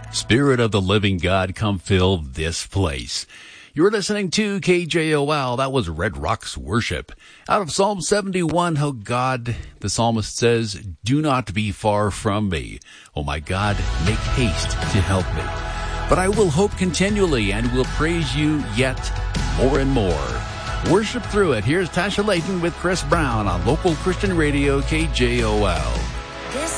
Spirit of the living God, come fill this place. You're listening to KJOL. That was Red Rocks Worship. Out of Psalm 71, how God, the psalmist says, do not be far from me. Oh my God, make haste to help me. But I will hope continually and will praise you yet more and more. Worship through it. Here's Tasha Layton with Chris Brown on Local Christian Radio KJOL.